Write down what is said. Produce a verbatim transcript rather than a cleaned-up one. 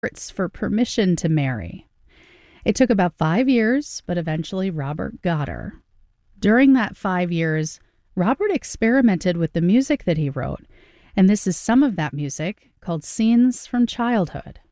for permission to marry. It took about five years, but eventually Robert got her. During that five years, Robert experimented with the music that he wrote, and this is some of that music called Scenes from Childhood.